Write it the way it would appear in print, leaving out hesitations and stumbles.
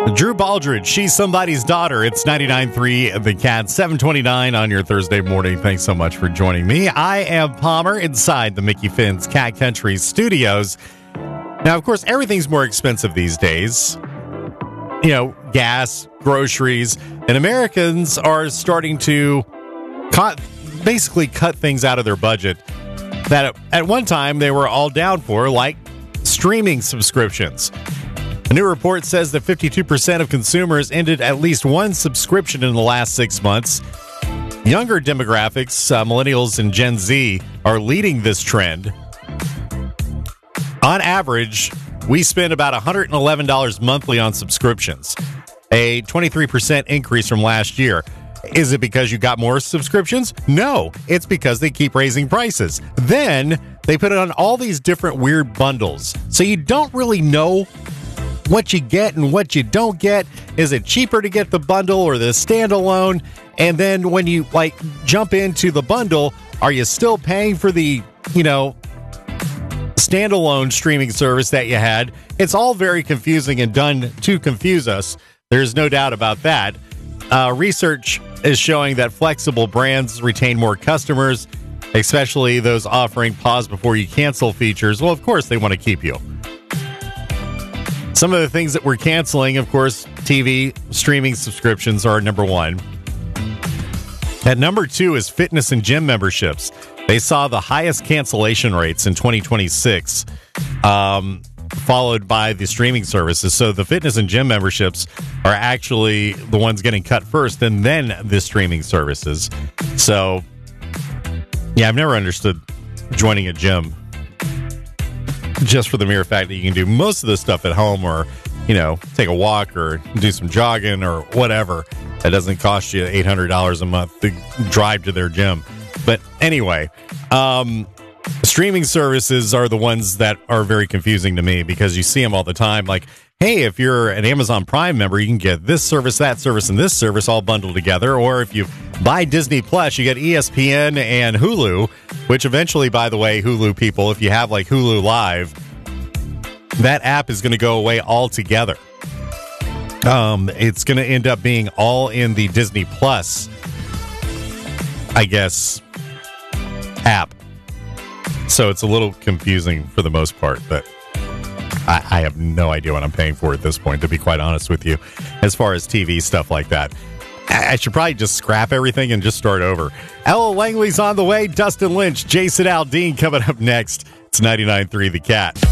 Drew Baldridge, She's Somebody's Daughter. It's 99.3 The Cat, 7:29 on your Thursday morning. Thanks so much for joining me. I am Palmer inside the Mickey Finn's Cat Country studios. Now, of course, everything's more expensive these days. You know, gas, groceries, and Americans are starting to basically cut things out of their budget that at one time they were all down for, like streaming subscriptions. A new report says that 52% of consumers ended at least one subscription in the last 6 months. Younger demographics, millennials and Gen Z, are leading this trend. On average, we spend about $111 monthly on subscriptions, a 23% increase from last year. Is it because you got more subscriptions? No, it's because they keep raising prices. Then they put it on all these different weird bundles, so you don't really know what you get and what you don't get. Is it cheaper to get the bundle or the standalone? And then when you jump into the bundle, are you still paying for the, standalone streaming service that you had? It's all very confusing and done to confuse us. There's no doubt about that. Research is showing that flexible brands retain more customers, especially those offering pause before you cancel features. Well, of course, they want to keep you. Some of the things that we're canceling, of course, TV streaming subscriptions are number one. At number two is fitness and gym memberships. They saw the highest cancellation rates in 2026, followed by the streaming services. So the fitness and gym memberships are actually the ones getting cut first, and then the streaming services. So, yeah, I've never understood joining a gym just for the mere fact that you can do most of this stuff at home, or, take a walk or do some jogging or whatever. That doesn't cost you $800 a month to drive to their gym. But anyway, streaming services are the ones that are very confusing to me, because you see them all the time. Like, hey, if you're an Amazon Prime member, you can get this service, that service, and this service all bundled together. Or if you buy Disney Plus, you get ESPN and Hulu, which eventually, by the way, Hulu people, if you have Hulu Live, that app is going to go away altogether. It's going to end up being all in the Disney Plus, I guess, app. So it's a little confusing for the most part, but I have no idea what I'm paying for at this point, to be quite honest with you, as far as TV stuff like that. I should probably just scrap everything and just start over. Ella Langley's on the way. Dustin Lynch, Jason Aldean coming up next. It's 99.3 The Cat.